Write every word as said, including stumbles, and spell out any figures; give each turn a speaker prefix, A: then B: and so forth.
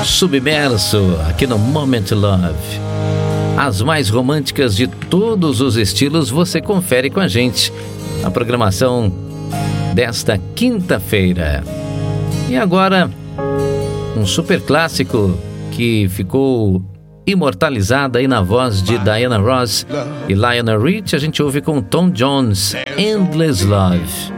A: Submerso, aqui no Moment Love. As mais românticas de todos os estilos você confere com a gente na programação desta quinta-feira. E agora, um super clássico que ficou imortalizado aí na voz de Diana Ross e Lionel Rich. A gente ouve com Tom Jones, Endless Love.